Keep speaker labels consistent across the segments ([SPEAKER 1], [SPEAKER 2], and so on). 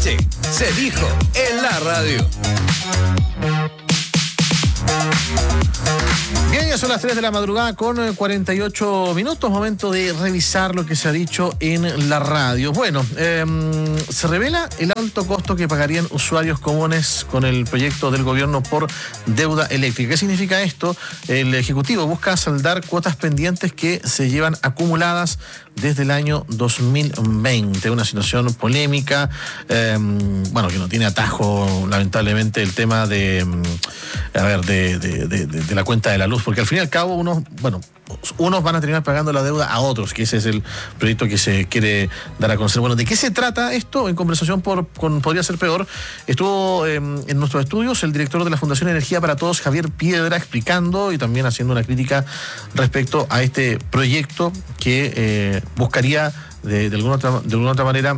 [SPEAKER 1] trasnoche se dijo en la radio.
[SPEAKER 2] Bien, ya son las 3 de la madrugada con 48 minutos, momento de revisar lo que se ha dicho en la radio. Bueno, se revela el alto costo que pagarían usuarios comunes con el proyecto del gobierno por deuda eléctrica. ¿Qué significa esto? El Ejecutivo busca saldar cuotas pendientes que se llevan acumuladas desde el año 2020. Una situación polémica, bueno, que no tiene atajo, lamentablemente, el tema de la cuenta de la luz, porque al fin y al cabo unos van a terminar pagando la deuda a otros, que ese es el proyecto que se quiere dar a conocer. Bueno, ¿de qué se trata esto? En conversación con Podría Ser Peor, estuvo en nuestros estudios el director de la Fundación Energía para Todos, Javier Piedra, explicando y también haciendo una crítica respecto a este proyecto que buscaría de alguna otra manera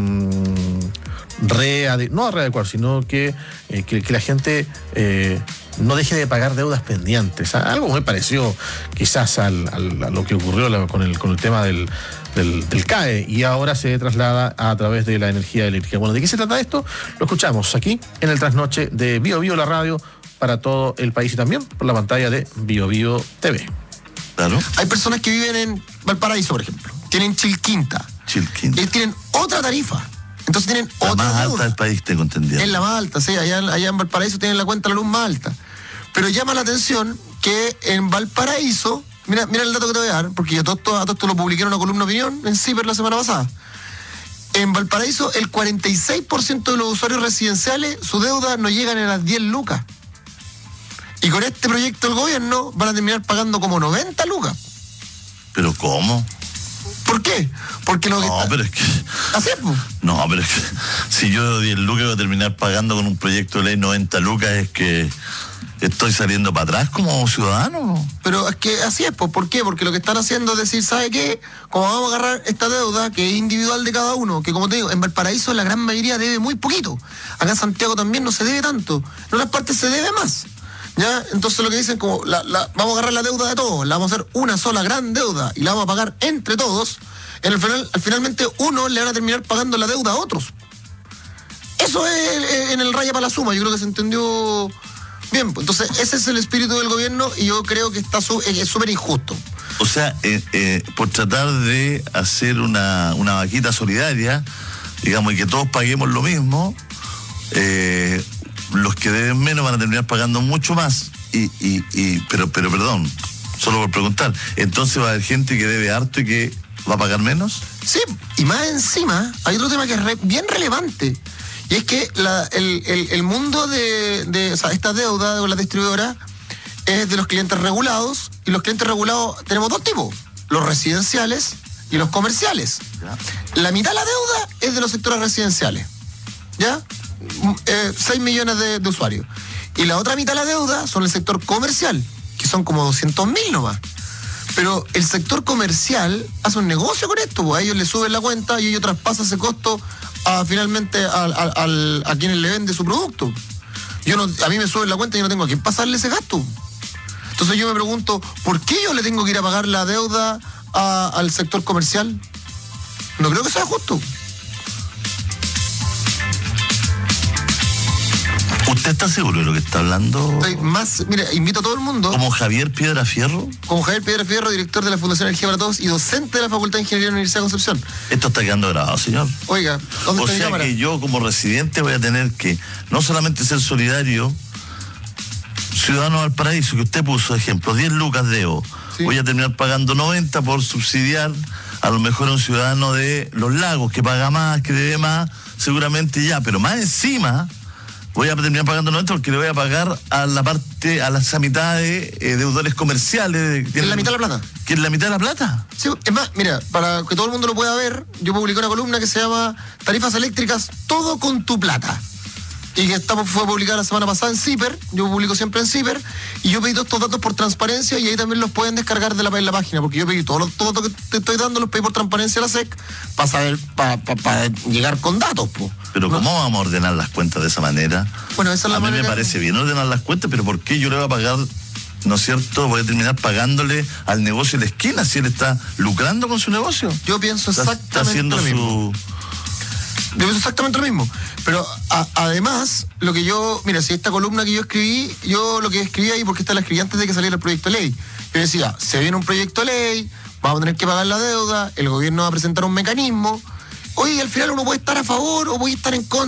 [SPEAKER 2] no readecuar, sino que la gente no deje de pagar deudas pendientes. Algo muy parecido quizás a lo que ocurrió con el tema del CAE, y ahora se traslada a través de la energía eléctrica. Bueno, ¿de qué se trata esto? Lo escuchamos aquí en el Trasnoche de Bio Bio, la radio para todo el país, y también por la pantalla de Bio Bio TV.
[SPEAKER 3] Claro. Hay personas que viven en Valparaíso, por ejemplo. Tienen Chilquinta. Ellos tienen otra tarifa. Entonces tienen
[SPEAKER 4] la
[SPEAKER 3] otra
[SPEAKER 4] más
[SPEAKER 3] deuda.
[SPEAKER 4] alta del país, tengo entendido.
[SPEAKER 3] Es la más alta, sí. Allá en Valparaíso tienen la cuenta de la luz más alta. Pero llama la atención que en Valparaíso, mira el dato que te voy a dar, porque yo todo esto lo publiqué en una columna de opinión en CIPER la semana pasada. En Valparaíso, el 46% de los usuarios residenciales, su deuda no llegan a las 10 lucas. Y con este proyecto del gobierno van a terminar pagando como 90 lucas.
[SPEAKER 4] ¿Pero cómo?
[SPEAKER 3] ¿Por qué? Porque lo que
[SPEAKER 4] pero es que...
[SPEAKER 3] Así es, pues.
[SPEAKER 4] No, pero es que si yo 10 lucas voy a terminar pagando con un proyecto de ley 90 lucas, es que estoy saliendo para atrás como ciudadano.
[SPEAKER 3] Pero es que así es, pues. ¿Por qué? Porque lo que están haciendo es decir, ¿sabe qué? Como vamos a agarrar esta deuda, que es individual de cada uno, que como te digo, en Valparaíso la gran mayoría debe muy poquito. Acá en Santiago también no se debe tanto. En otras partes se debe más. ¿Ya? Entonces lo que dicen, como vamos a agarrar la deuda de todos, la vamos a hacer una sola gran deuda y la vamos a pagar entre todos. Finalmente uno le van a terminar pagando la deuda a otros. Eso es en el raya para la suma. Yo creo que se entendió bien. Entonces ese es el espíritu del gobierno, y yo creo que es súper injusto.
[SPEAKER 4] O sea, por tratar de hacer una vaquita solidaria, digamos, y que todos paguemos lo mismo, los que deben menos van a terminar pagando mucho más. Pero perdón, solo por preguntar, ¿entonces va a haber gente que debe harto y que va a pagar menos?
[SPEAKER 3] Sí, y más encima hay otro tema que es bien relevante, y es que el mundo de esta deuda de la distribuidora es de los clientes regulados, y los clientes regulados tenemos dos tipos: los residenciales y los comerciales. ¿Ya? La mitad de la deuda es de los sectores residenciales, ¿ya? 6 millones de usuarios. Y la otra mitad de la deuda son el sector comercial, que son como 200.000 nomás. Pero el sector comercial hace un negocio con esto, pues a ellos les suben la cuenta y ellos traspasan ese costo finalmente a quienes le vende su producto. A mí me suben la cuenta y yo no tengo a quién pasarle ese gasto. Entonces yo me pregunto, ¿por qué yo le tengo que ir a pagar la deuda al sector comercial? No creo que sea justo.
[SPEAKER 4] ¿Usted está seguro de lo que está hablando?
[SPEAKER 3] Mira, invito a todo el mundo.
[SPEAKER 4] ¿Como Javier Piedra Fierro?
[SPEAKER 3] Como Javier Piedra Fierro, director de la Fundación Energía para Todos y docente de la Facultad de Ingeniería de la Universidad de Concepción.
[SPEAKER 4] Esto está quedando grabado, señor.
[SPEAKER 3] Oiga, ¿dónde está mi cámara?
[SPEAKER 4] O sea que yo como residente voy a tener que no solamente ser solidario, ciudadano Valparaíso, que usted puso ejemplo, 10 lucas debo. Sí. Voy a terminar pagando 90 por subsidiar a lo mejor a un ciudadano de Los Lagos que paga más, que debe más, seguramente ya, pero más encima voy a terminar pagando 90 porque le voy a pagar a esa mitad de deudores comerciales.
[SPEAKER 3] ¿Que es la mitad de la plata?
[SPEAKER 4] ¿Que es la mitad de la plata?
[SPEAKER 3] Sí, es más, mira, para que todo el mundo lo pueda ver, yo publiqué una columna que se llama Tarifas Eléctricas, todo con tu plata. Y que fue publicada la semana pasada en CIPER, yo publico siempre en CIPER, y yo pedí todos estos datos por transparencia, y ahí también los pueden descargar de la página, porque yo pedí todos los datos que te estoy dando, los pedí por transparencia a la SEC, para saber, para llegar con datos, po.
[SPEAKER 4] Pero ¿no? ¿Cómo vamos a ordenar las cuentas de esa manera?
[SPEAKER 3] Bueno, esa es la manera.
[SPEAKER 4] A mí me parece bien ordenar las cuentas, pero ¿por qué yo le voy a pagar, no es cierto, voy a terminar pagándole al negocio de la esquina si él está lucrando con su negocio?
[SPEAKER 3] Yo pienso exactamente
[SPEAKER 4] está haciendo
[SPEAKER 3] lo mismo. Yo pienso exactamente lo mismo. Pero además, lo que yo, mira, si esta columna que yo escribí, yo lo que escribí ahí, porque esta la escribí antes de que saliera el proyecto de ley. Yo decía, se viene un proyecto de ley, vamos a tener que pagar la deuda, el gobierno va a presentar un mecanismo. Oye, al final uno puede estar a favor o puede estar en contra.